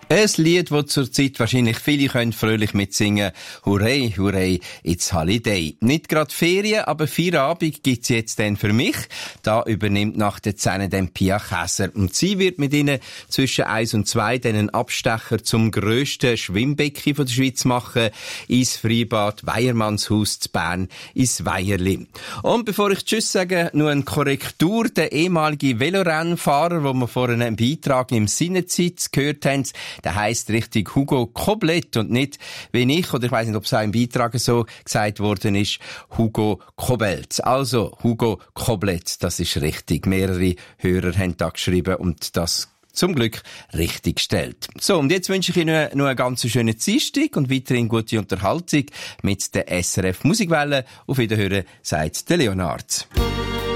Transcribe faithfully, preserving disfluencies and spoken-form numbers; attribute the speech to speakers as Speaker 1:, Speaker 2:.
Speaker 1: Ein Lied, das zurzeit wahrscheinlich viele können fröhlich mitsingen. Hurray, hurray, it's Holiday. Nicht gerade Ferien, aber Feierabend gibt's jetzt dann für mich. Da übernimmt nach der Szene dann Pia Käser. Und sie wird mit ihnen zwischen eins und zwei dann einen Abstecher zum grössten Schwimmbecken von der Schweiz machen. Ins Freibad Weiermannshaus zu Bern, ins Weierli. Und bevor ich Tschüss sage, nur eine Korrektur. Der ehemalige Velorennfahrer, wo wir vorhin einen Beitrag im Sinnezeit gehört haben, der heisst richtig Hugo Koblet und nicht, wie ich, oder ich weiss nicht, ob es auch im Beitrag so gesagt worden ist, Hugo Kobelt. Also, Hugo Koblet, das ist richtig. Mehrere Hörer haben da geschrieben und das zum Glück richtig gestellt. So, und jetzt wünsche ich Ihnen noch eine ganz schöne Dienstag und weiterhin gute Unterhaltung mit der S R F Musikwelle. Auf Wiederhören, sagt der Leonard.